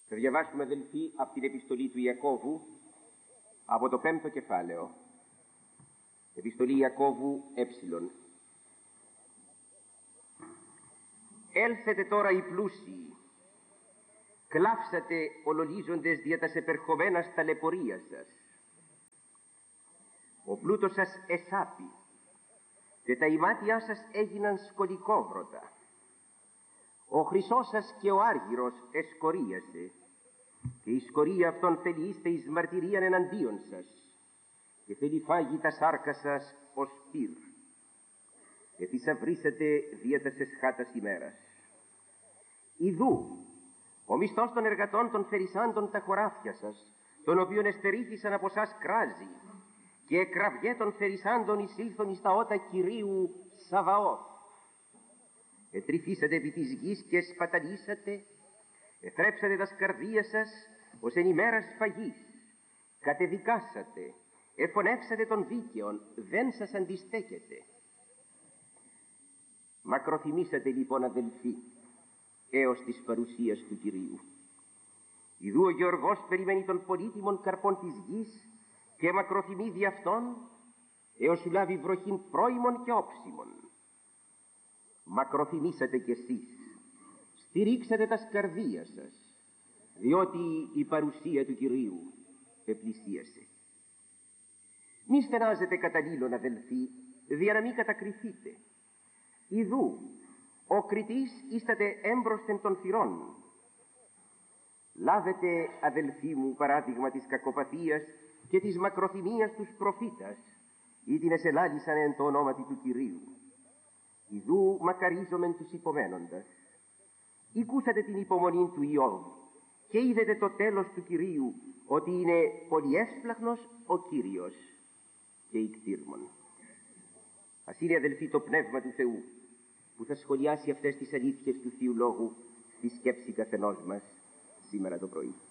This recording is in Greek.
Θα διαβάσουμε, αδελφοί, από την επιστολή του Ιακώβου, από το 5ο κεφάλαιο. Επιστολή Ιακώβου έψιλον. Έλθετε τώρα οι πλούσιοι, κλάψατε ολολίζοντες δια τας επερχομένας ταλαιπωρίας σας. Ο πλούτος σας εσάπη και τα ημάτια σας έγιναν σκολικόβρωτα. Ο χρυσός σας και ο άργυρος εσκορίασε και η σκορία αυτών θέλει είστε εις μαρτυρίαν εναντίον σας και θέλει φάγει τα σάρκα σας ως πυρ και θησαυρίσατε δια τας εσχάτας ημέρας. Ιδού ο μισθός των εργατών των φερισάντων τα χωράφια σας, των οποίων εστερήθησαν από σας κράζει, και κραυγέ των φερισάντων εισήλθον εις τα ότα Κυρίου Σαβαώθ. Ετρυφήσατε επί της γης και σπαταλήσατε, εθρέψατε τας καρδίας σας ως εν ημέρας φαγής, κατεδικάσατε, εφωνεύσατε των δίκαιων, δεν σας αντιστέκετε. Μακροθυμήσατε λοιπόν, αδελφοί, έως της παρουσίας του Κυρίου. Ιδού ο Γεωργός περιμένει των πολύτιμων καρπών της γης και μακροθυμεί δι' αυτόν έως σου λάβει βροχήν πρώιμων και όψιμων. Μακροθυμήσατε κι εσείς, στηρίξατε τας καρδίας σας, διότι η παρουσία του Κυρίου επλησίασε. Μη στενάζετε καταλήλων, αδελφοί, δια να μην κατακριθείτε. Ιδού ο κριτής ίσταται έμπροσθεν των θυρών. Λάβετε, αδελφοί μου, παράδειγμα της κακοπαθίας και της μακροθυμίας τους προφήτας, ή την εσελάλησαν εν το ονόματι του Κυρίου. Ιδού μακαρίζομεν τους υπομένοντας. Ηκούσατε την υπομονή του Ιώβ και είδετε το τέλος του Κυρίου, ότι είναι πολυέσπλαχνος ο Κύριος και ικτήρμον. Ας είναι, αδελφοί, το πνεύμα του Θεού που θα σχολιάσει αυτές τις αλήθειες του Θείου Λόγου στη σκέψη καθενός μας σήμερα το πρωί.